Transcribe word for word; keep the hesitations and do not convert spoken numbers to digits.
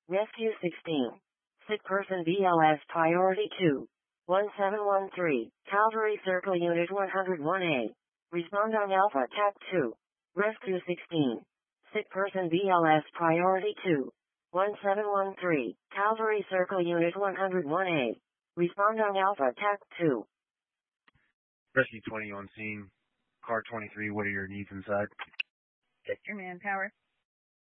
Rescue sixteen. Sick person B L S priority two. one seven one three. Calvary Circle Unit one oh one A. Respond on Alpha T A C two. Rescue sixteen. Sick person B L S priority two. one seven one three. Calvary Circle Unit one oh one A. Respond on Alpha T A C two. Rescue twenty on scene. Car twenty-three, what are your needs inside? Get your manpower.